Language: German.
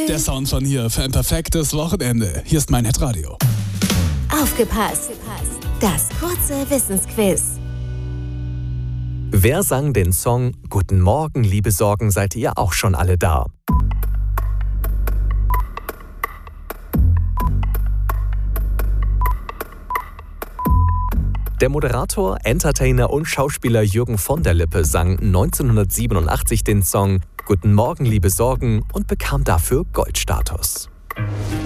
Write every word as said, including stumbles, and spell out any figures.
Der Sound von hier für ein perfektes Wochenende. Hier ist mein Hitradio. Aufgepasst! Das kurze Wissensquiz. Wer sang den Song Guten Morgen, liebe Sorgen, seid ihr auch schon alle da? Der Moderator, Entertainer und Schauspieler Jürgen von der Lippe sang neunzehnhundertsiebenundachtzig den Song Guten Morgen, liebe Sorgen und bekam dafür Goldstatus.